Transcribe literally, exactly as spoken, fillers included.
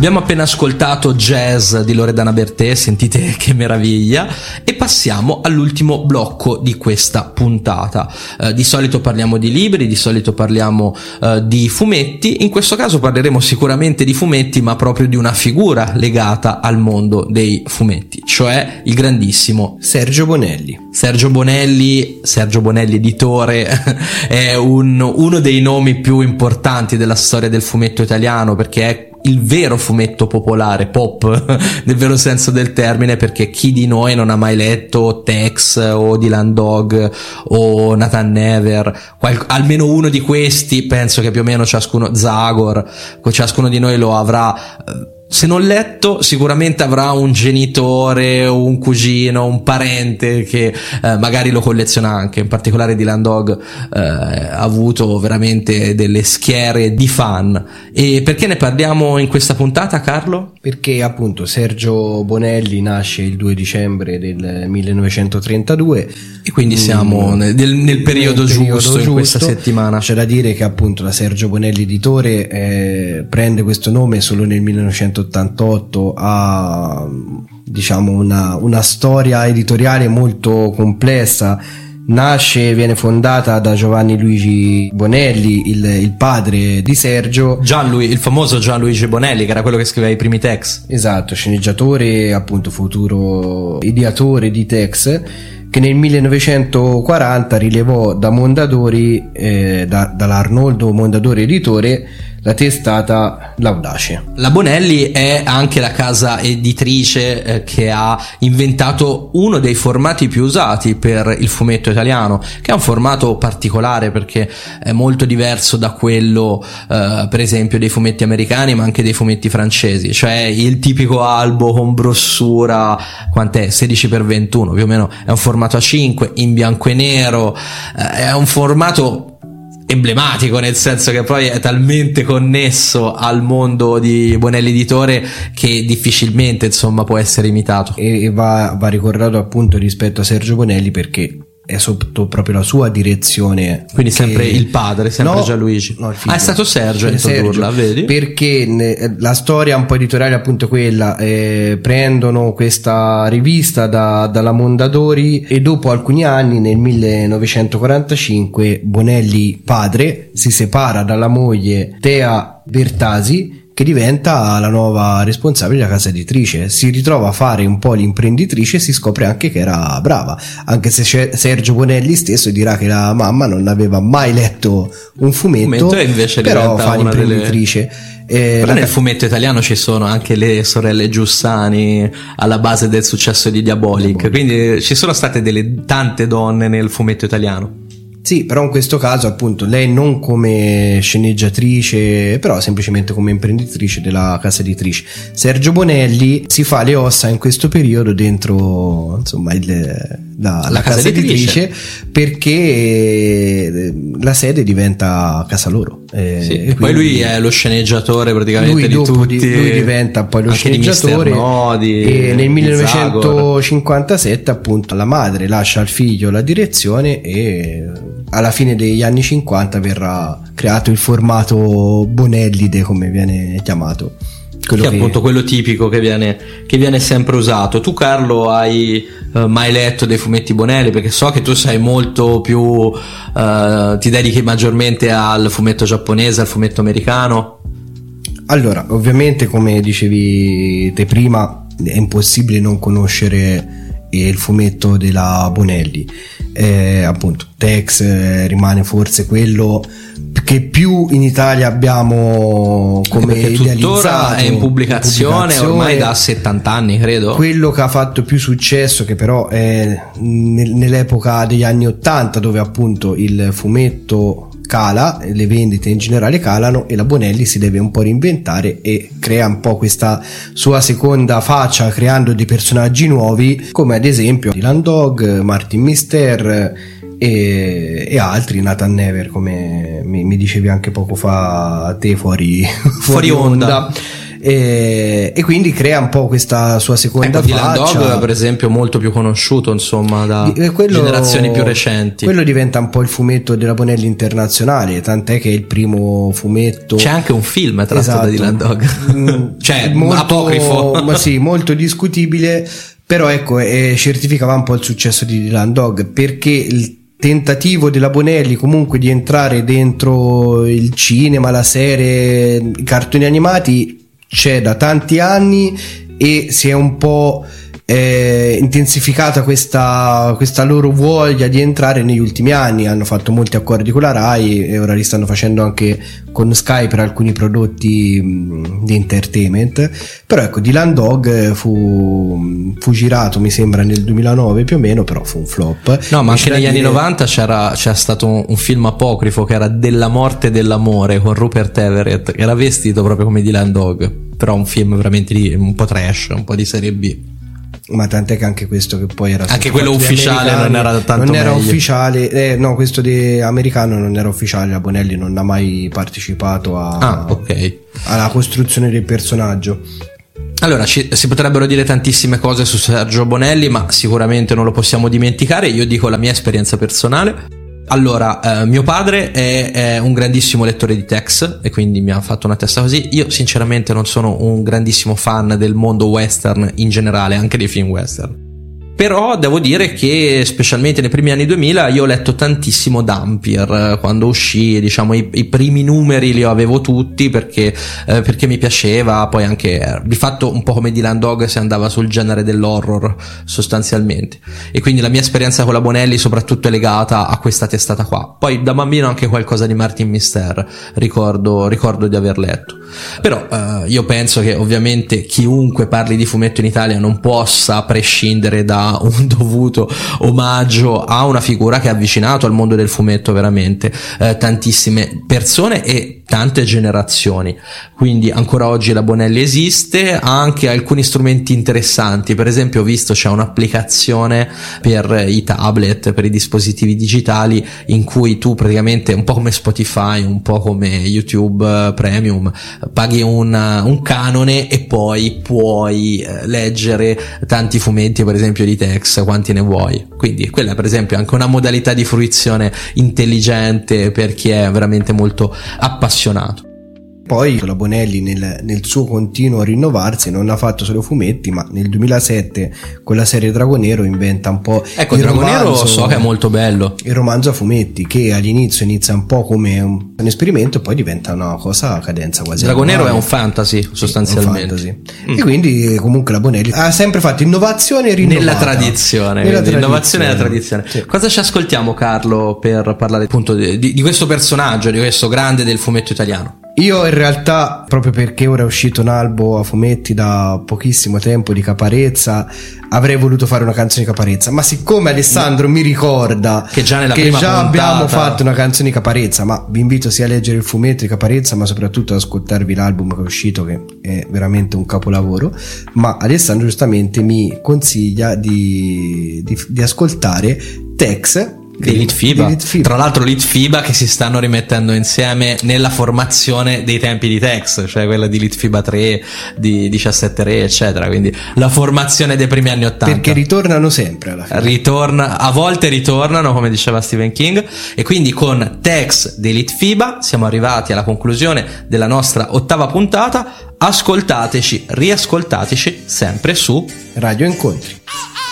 Abbiamo appena ascoltato Jazz di Loredana Bertè, sentite che meraviglia, e passiamo all'ultimo blocco di questa puntata. Eh, di solito parliamo di libri, di solito parliamo eh, di fumetti, in questo caso parleremo sicuramente di fumetti, ma proprio di una figura legata al mondo dei fumetti, cioè il grandissimo Sergio Bonelli. Sergio Bonelli, Sergio Bonelli editore, è un, uno dei nomi più importanti della storia del fumetto italiano, perché è il vero fumetto popolare, pop nel vero senso del termine, perché chi di noi non ha mai letto Tex o Dylan Dog o Nathan Never, Qual- almeno uno di questi penso che più o meno ciascuno, Zagor, ciascuno di noi lo avrà, se non letto sicuramente avrà un genitore, un cugino, un parente che eh, magari lo colleziona anche. In particolare Dylan Dog eh, ha avuto veramente delle schiere di fan. E perché ne parliamo in questa puntata, Carlo? Perché appunto Sergio Bonelli nasce il due dicembre del millenovecentotrentadue e quindi siamo nel, nel periodo, nel periodo giusto, giusto in questa settimana. C'è da dire che appunto la Sergio Bonelli editore eh, prende questo nome solo nel millenovecentottantotto, ha diciamo una, una storia editoriale molto complessa. Nasce, viene fondata da Giovanni Luigi Bonelli, il, il padre di Sergio. Gianlui, il famoso Gianluigi Bonelli, che era quello che scriveva i primi Tex. Esatto, sceneggiatore, appunto futuro ideatore di Tex, che nel millenovecentoquaranta rilevò da Mondadori, eh, da, dall'Arnoldo Mondadori editore, la testata L'Audace. La Bonelli è anche la casa editrice eh, che ha inventato uno dei formati più usati per il fumetto italiano, che è un formato particolare perché è molto diverso da quello eh, per esempio dei fumetti americani, ma anche dei fumetti francesi, cioè il tipico albo con brossura, quant'è? sedici per ventuno più o meno, è un formato A cinque in bianco e nero, eh, è un formato emblematico, nel senso che poi è talmente connesso al mondo di Bonelli editore che difficilmente insomma può essere imitato. E va, va ricordato appunto rispetto a Sergio Bonelli perché è sotto proprio la sua direzione, quindi che... sempre il padre, sempre no, Gianluigi. No, ah, è stato Sergio a introdurla, vedi? Perché ne, la storia un po' editoriale appunto quella, eh, prendono questa rivista da, dalla Mondadori e dopo alcuni anni, nel millenovecentoquarantacinque, Bonelli padre si separa dalla moglie Tea Bertasi, che diventa la nuova responsabile della casa editrice. Si ritrova a fare un po' l'imprenditrice e si scopre anche che era brava, anche se Sergio Bonelli stesso dirà che la mamma non aveva mai letto un fumetto, fumetto e invece però fa l'imprenditrice. Delle... Eh, però nel fumetto italiano ci sono anche le sorelle Giussani alla base del successo di Diabolic, quindi ci sono state delle tante donne nel fumetto italiano. Sì, però in questo caso appunto lei non come sceneggiatrice, però semplicemente come imprenditrice della casa editrice. Sergio Bonelli si fa le ossa in questo periodo dentro insomma il, la, la, la casa, casa editrice, editrice perché la sede diventa casa loro. Eh, sì, e poi lui è lo sceneggiatore praticamente lui di dopo tutti, di, lui diventa poi lo sceneggiatore Nodi, e nel millenovecentocinquantasette appunto la madre lascia al figlio la direzione e alla fine degli anni cinquanta verrà creato il formato Bonellide, come viene chiamato, quello che che... è appunto quello tipico che viene, che viene sempre usato. Tu Carlo hai uh, mai letto dei fumetti Bonelli? Perché so che tu sei molto più uh, ti dedichi maggiormente al fumetto giapponese, al fumetto americano. Allora, ovviamente come dicevi te prima è impossibile non conoscere il fumetto della Bonelli, eh, appunto Tex eh, rimane forse quello che più in Italia abbiamo come idealizzato, tuttora è in pubblicazione, in pubblicazione ormai da settanta anni credo. Quello che ha fatto più successo, che però è nell'epoca degli anni ottanta, dove appunto il fumetto cala, le vendite in generale calano e la Bonelli si deve un po' reinventare e crea un po' questa sua seconda faccia creando dei personaggi nuovi come ad esempio Dylan Dog, Martin Mister e, e altri, Nathan Never come mi, mi dicevi anche poco fa a te fuori, fuori, fuori onda, onda. e, e quindi crea un po' questa sua seconda ecco, faccia. Dylan Dog per esempio molto più conosciuto insomma da quello, generazioni più recenti. Quello diventa un po' il fumetto della Bonelli internazionale, tant'è che è il primo fumetto. C'è anche un film tratto esatto. da Dylan Dog mm, cioè molto, apocrifo ma sì, molto discutibile, però ecco eh, certificava un po' il successo di Dylan Dog, perché il tentativo della Bonelli comunque di entrare dentro il cinema, la serie, i cartoni animati c'è da tanti anni e si è un po' eh, intensificata questa, questa loro voglia di entrare negli ultimi anni. Hanno fatto molti accordi con la Rai e ora li stanno facendo anche con Sky per alcuni prodotti mh, di entertainment. Però ecco, Dylan Dog fu, fu girato mi sembra nel duemilanove più o meno, però fu un flop. No, ma anche negli dire... anni novanta c'era, c'era stato un, un film apocrifo che era Della morte e dell'amore con Rupert Everett, che era vestito proprio come Dylan Dog, però un film veramente di, un po' trash, un po' di serie B. Ma tant'è che anche questo che poi era anche quello ufficiale non era tanto non era meglio. ufficiale eh, no questo di americano non era ufficiale, la Bonelli non ha mai partecipato a, ah, okay. alla costruzione del personaggio. Allora ci, si potrebbero dire tantissime cose su Sergio Bonelli, ma sicuramente non lo possiamo dimenticare. Io dico la mia esperienza personale. Allora, eh, mio padre è, è un grandissimo lettore di Tex e quindi mi ha fatto una testa così. Io sinceramente non sono un grandissimo fan del mondo western in generale, anche dei film western. Però devo dire che specialmente nei primi anni duemila io ho letto tantissimo Dampier quando uscì, diciamo i, i primi numeri li avevo tutti perché, eh, perché mi piaceva, poi anche eh, di fatto un po' come Dylan Dog si andava sul genere dell'horror sostanzialmente, e quindi la mia esperienza con la Bonelli soprattutto è legata a questa testata qua. Poi da bambino anche qualcosa di Martin Mister ricordo, ricordo di aver letto. Però eh, io penso che ovviamente chiunque parli di fumetto in Italia non possa prescindere da un dovuto omaggio a una figura che ha avvicinato al mondo del fumetto veramente eh, tantissime persone e tante generazioni. Quindi ancora oggi la Bonelli esiste, ha anche alcuni strumenti interessanti. Per esempio ho visto c'è un'applicazione per i tablet, per i dispositivi digitali, in cui tu praticamente un po' come Spotify, un po' come YouTube Premium, paghi un, un canone e poi puoi eh, leggere tanti fumetti, per esempio di Tex, quanti ne vuoi. Quindi quella per esempio è anche una modalità di fruizione intelligente per chi è veramente molto appassionato. Poi la Bonelli nel, nel suo continuo rinnovarsi non ha fatto solo fumetti, ma nel duemilasette con la serie Dragonero inventa un po' ecco il Dragonero romanzo, so che è molto bello, il romanzo a fumetti che all'inizio inizia un po' come un, un esperimento e poi diventa una cosa a cadenza quasi Dragonero è un fantasy sostanzialmente, sì, un fantasy. Mm. E quindi comunque la Bonelli ha sempre fatto innovazione e rinnovata nella tradizione, nella tradizione. Innovazione nella tradizione, sì. Cosa ci ascoltiamo Carlo per parlare appunto di, di, di questo personaggio, di questo grande del fumetto italiano? Io in realtà, proprio perché ora è uscito un albo a fumetti da pochissimo tempo di Caparezza, avrei voluto fare una canzone di Caparezza, ma siccome Alessandro mi ricorda che già, nella che prima già puntata abbiamo fatto una canzone di Caparezza, ma vi invito sia a leggere il fumetto di Caparezza ma soprattutto ad ascoltarvi l'album che è uscito, che è veramente un capolavoro, ma Alessandro giustamente mi consiglia di, di, di ascoltare Tex di Litfiba. di Litfiba, tra l'altro Litfiba che si stanno rimettendo insieme nella formazione dei tempi di Tex, cioè quella di Litfiba tre, di diciassette Re eccetera, quindi la formazione dei primi anni ottanta, perché ritornano sempre alla fine. Ritorna, a volte ritornano come diceva Stephen King, e quindi con Tex di Litfiba siamo arrivati alla conclusione della nostra ottava puntata. Ascoltateci, riascoltateci sempre su Radio Incontri.